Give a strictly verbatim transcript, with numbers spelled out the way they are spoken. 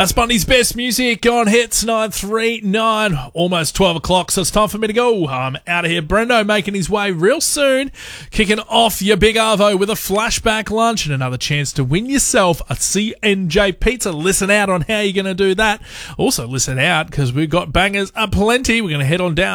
That's Bundy's best music on Hits nine three nine. Almost twelve o'clock, so it's time for me to go. I'm out of here. Brendo making his way real soon. Kicking off your big arvo with a flashback lunch and another chance to win yourself a C N J pizza. Listen out on how you're going to do that. Also listen out because we've got bangers aplenty. We're going to head on down